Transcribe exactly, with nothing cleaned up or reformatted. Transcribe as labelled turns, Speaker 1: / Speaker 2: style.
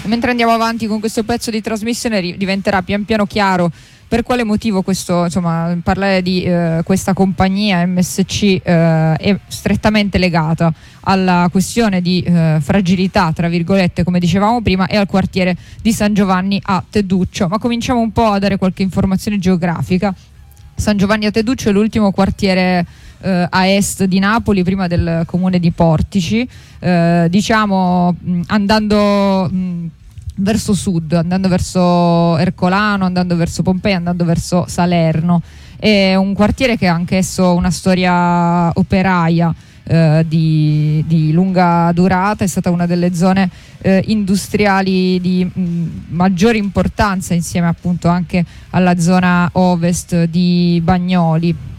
Speaker 1: mentre andiamo avanti con questo pezzo di trasmissione ri- diventerà pian piano chiaro per quale motivo questo, insomma, parlare di eh, questa compagnia M S C eh, è strettamente legata alla questione di eh, fragilità, tra virgolette, come dicevamo prima, e al quartiere di San Giovanni a Teduccio. Ma cominciamo un po' a dare qualche informazione geografica. San Giovanni a Teduccio è l'ultimo quartiere eh, a est di Napoli, prima del comune di Portici, eh, diciamo mh, andando mh, verso sud, andando verso Ercolano, andando verso Pompei, andando verso Salerno. È un quartiere che ha anch'esso una storia operaia eh, di, di lunga durata, è stata una delle zone eh, industriali di mh, maggiore importanza, insieme appunto anche alla zona ovest di Bagnoli.